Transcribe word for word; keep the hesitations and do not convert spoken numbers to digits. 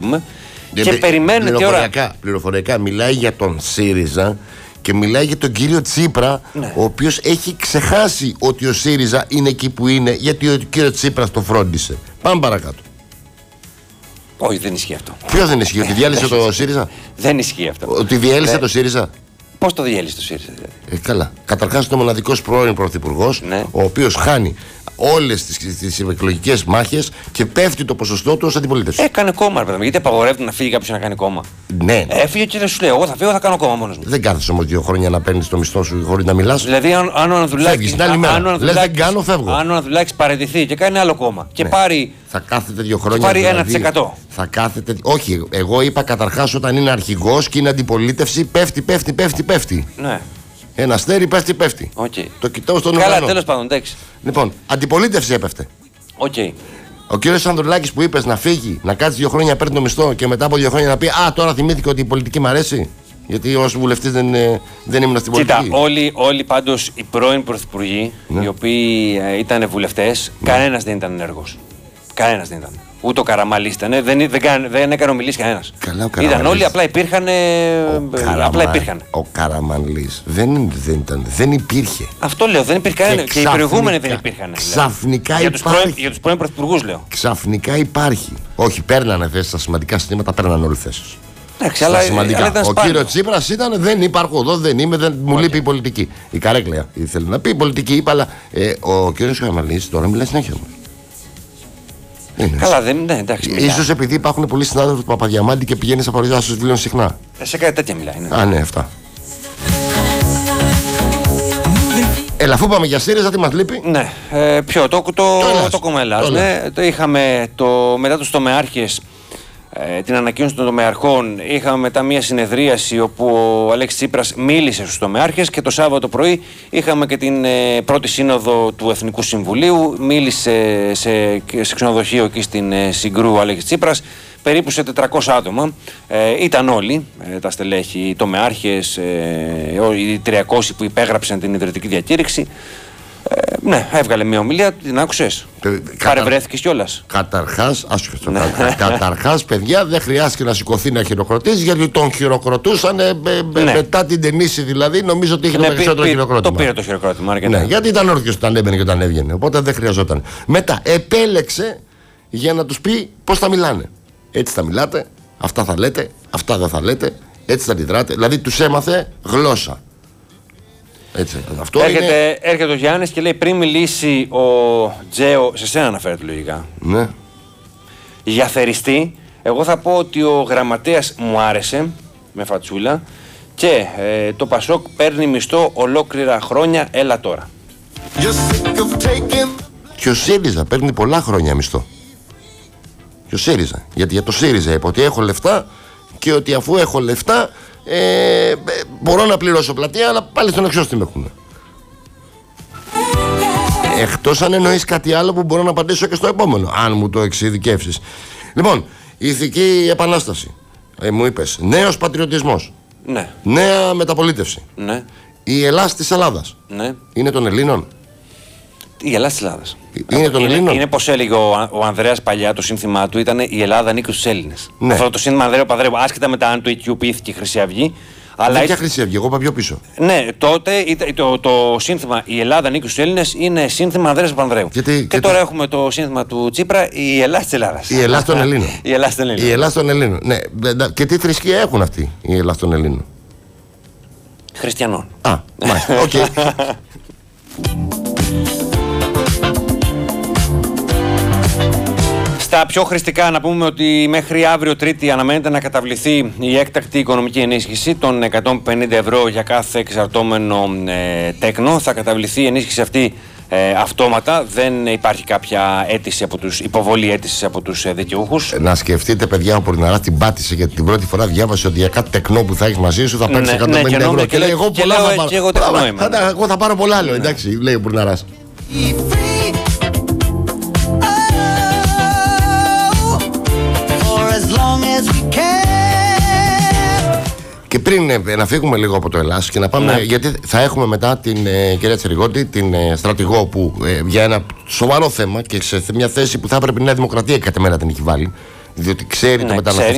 πούμε. Και, και περιμένουν πληροφοριακά, ώρα... πληροφοριακά μιλάει για τον ΣΥΡΙΖΑ και μιλάει για τον κύριο Τσίπρα, ναι. ο οποίος έχει ξεχάσει ότι ο ΣΥΡΙΖΑ είναι εκεί που είναι, γιατί ο κύριο Τσίπρας το φρόντισε. Πάμε παρακάτω. Όχι, δεν ισχύει αυτό. Ποιο δεν ισχύει, ότι διέλυσε το ΣΥΡΙΖΑ? Δεν ισχύει αυτό. Ότι διέλυσε Δε... το ΣΥΡΙΖΑ. Πώς το διέλυσε το ΣΥΡΙΖΑ, δηλαδή? Ε, καλά. Καταρχάς είναι ο μοναδικός πρώην πρωθυπουργός, ναι. ο οποίος χάνει όλες τις, τις εκλογικές μάχες και πέφτει το ποσοστό του ως αντιπολίτευση. Έκανε κόμμα, ρε παιδί μου. Γιατί απαγορεύεται να φύγει κάποιος να κάνει κόμμα? Ναι. Έφυγε και δεν σου λέει: εγώ θα φύγω, θα κάνω κόμμα μόνος μου. Δεν κάθεσαι όμως δύο χρόνια να παίρνεις το μισθό σου χωρίς να μιλάς. Δηλαδή, αν, αν ο Ανδρουλάκης δεν κάνω, φεύγω. Αν ο Ανδρουλάκης παραιτηθεί και κάνει άλλο κόμμα και ναι. πάρει. Θα κάθεται δύο χρόνια. Πάρει δηλαδή, ένα τοις εκατό. Θα κάθεται. Όχι, εγώ είπα καταρχάς όταν είναι αρχηγός και είναι αντιπολίτευση, πέφτει, πέφτει, πέφτει, πέφτει. Ναι. Ένα αστέρι πέφτει, πέφτει. Okay. Το κοιτάω στον ουρανό. ουρανό. Καλά, τέλος πάντων, εντάξει. Λοιπόν, αντιπολίτευση έπεφτε. Okay. Ο κύριος Ανδρουλάκης που είπες να φύγει, να κάτσει δύο χρόνια να παίρνει το μισθό και μετά από δύο χρόνια να πει α, τώρα θυμήθηκε ότι η πολιτική μου αρέσει. Γιατί ως βουλευτής δεν, δεν ήμουν στην πολιτική. Κοίτα, όλοι, όλοι πάντως οι πρώην πρωθυπουργοί, ναι. οι οποίοι ε, ήταν βουλευτές, ναι. κανένας δεν ήταν ενεργός. Κανένας δεν ήταν. Ούτε ο Καραμανλής ήταν, δεν, δεν, δεν, δεν έκανε ομιλίες κανένας. Ήταν όλοι, απλά υπήρχαν. Καραμα... Απλά υπήρχαν. Ο Καραμανλής δεν, δεν, ήταν, δεν υπήρχε. Αυτό λέω, δεν υπήρχε κανένα. Και, και οι προηγούμενοι δεν υπήρχαν. Ξαφνικά δηλαδή. υπάρχει. Για τους πρώην πρωθυπουργούς λέω. Ξαφνικά υπάρχει. Όχι, παίρνανε θέσεις στα σημαντικά συστήματα, παίρνανε όλες θέσεις. Εντάξει, αλλά, αλλά ο κύριος Τσίπρας ήταν δεν υπάρχω εδώ, δεν είμαι, δεν, μου okay. λείπει η πολιτική. Η καρέκλαια ήθελε να πει η πολιτική, είπα, αλλά ε, ο κύριος Καραμανλής τώρα μιλάει συνέχεια. Είναι. Καλά, δεν είναι, εντάξει. Ίσως επειδή υπάρχουν πολλοί συνάδελφοι του Παπαδιαμάντη και πηγαίνει στα παρουσιάσεις στους βιβλίων συχνά. Ε, σε κάτι τέτοια μιλάει. Ναι. Α, ναι, αυτά. Έλα, αφού πάμε για ΣΥΡΙΖΑ, τι μας λείπει? Ναι, ε, ποιο, το, το, το, το κόμμα Ελλάς. Ναι, το είχαμε το, μετά τους τομεάρχες. Ε, την ανακοίνωση των τομεαρχών, είχαμε μετά μια συνεδρίαση όπου ο Αλέξης Τσίπρας μίλησε στους τομεάρχες και το Σάββατο πρωί είχαμε και την ε, πρώτη σύνοδο του Εθνικού Συμβουλίου. Μίλησε σε, σε ξενοδοχείο εκεί στην ε, Συγκρού ο Αλέξης Τσίπρας, περίπου σε τετρακόσια άτομα. Ε, ήταν όλοι ε, τα στελέχη, οι τομεάρχες, ε, οι τριακόσιοι που υπέγραψαν την ιδρυτική διακήρυξη. Ε, ναι, έβγαλε μια ομιλία, την άκουσες? Παρευρέθηκες κιόλας? Καταρχάς, άσχετο. Καταρχάς, παιδιά, δεν χρειάστηκε να σηκωθεί να χειροκροτήσει, γιατί τον χειροκροτούσαν ε, ε, ναι. μετά την ταινίση, δηλαδή. Νομίζω ότι είχε ναι, το περισσότερο πή, χειροκρότημα. Το πήρε το χειροκρότημα, αρκετά. Ναι, γιατί ήταν όρθιος όταν έμπαινε και όταν έβγαινε. Οπότε δεν χρειαζόταν. Μετά επέλεξε για να τους πει πώς θα μιλάνε. Έτσι θα μιλάτε, αυτά θα λέτε, αυτά δεν θα λέτε, έτσι θα αντιδράτε. Δηλαδή τους έμαθε γλώσσα. Έτσι, αυτό έρχεται, είναι... έρχεται ο Γιάννης και λέει πριν μιλήσει ο Τζέο, σε σένα αναφέρεται λογικά. Ναι. Για θεριστή, εγώ θα πω ότι ο γραμματέας μου άρεσε με φατσούλα και ε, το Πασόκ παίρνει μισθό ολόκληρα χρόνια, έλα τώρα. Και ο ΣΥΡΙΖΑ παίρνει πολλά χρόνια μισθό. Και ο ΣΥΡΙΖΑ. Γιατί για το ΣΥΡΙΖΑ είπε ότι έχω λεφτά και ότι αφού έχω λεφτά Ε, μπορώ να πληρώσω πλατεία, αλλά πάλι στον εξώστη με έχουν. Εκτός αν εννοείς κάτι άλλο που μπορώ να απαντήσω και στο επόμενο, αν μου το εξειδικεύσεις. Λοιπόν, η ηθική επανάσταση. Ε, μου είπες, νέος πατριωτισμός. Ναι. Νέα μεταπολίτευση. Ναι. Η Ελλάς της Ελλάδας. Ναι. Είναι των Ελλήνων. Η Ελλάδα της Ελλάδας. Είναι των Ελλήνων. Είναι, είναι πως έλεγε ο, ο Ανδρέας παλιά, το σύνθημά του ήταν η Ελλάδα ανήκει στους Έλληνες. Ναι. Αυτό το σύνθημα Ανδρέου Παδρέου, άσχετα μετά αν το οικειοποιήθηκε η Χρυσή Αυγή. Αλλά ποια Χρυσή Αυγή, εγώ είπα πιο πίσω. Ναι, τότε το, το, το σύνθημα η Ελλάδα ανήκει στους Έλληνες είναι σύνθημα Ανδρέας Παπανδρέου. Γιατί, και, και τώρα το... έχουμε το σύνθημα του Τσίπρα, η Ελλάδα της Ελλάδας. Η Ελλάδα των Ελλήνων. Η Ελλάδα των Ελλήνων. Η Ελλάδα των Ελλήνων. Ναι. Και τι θρησκεία έχουν αυτοί οι Ελλάδα των Ελλήνων? Χριστιανών. Α, μάλιστα. Οκ. Στα πιο χρηστικά να πούμε ότι μέχρι αύριο Τρίτη αναμένεται να καταβληθεί η έκτακτη οικονομική ενίσχυση των εκατόν πενήντα ευρώ για κάθε εξαρτώμενο ε, τέκνο. Θα καταβληθεί η ενίσχυση αυτή ε, αυτόματα. Δεν υπάρχει κάποια αίτηση από τους, υποβολή αίτησης από τους ε, δικαιούχους. Να σκεφτείτε, παιδιά, ο Πορναράς την πάτησε γιατί την πρώτη φορά διάβασε ότι για κάτι τεκνό που θα έχεις μαζί σου θα παίρνεις ναι, εκατόν πενήντα ευρώ. Και, και λέει, εγώ πολλά θα πάρω. Εγώ, εγώ θα πάρω πολλά άλλο, εντάξει, λέει ο Πορναράς. Και πριν ε, να φύγουμε λίγο από το Ελλάς και να πάμε, ναι. γιατί θα έχουμε μετά την ε, κυρία Τσεριγότη, την ε, στρατηγό που ε, για ένα σοβαρό θέμα και σε μια θέση που θα έπρεπε η Νέα Δημοκρατία κατά μέρα την έχει βάλει, διότι ξέρει ναι, το μεταναστευτικό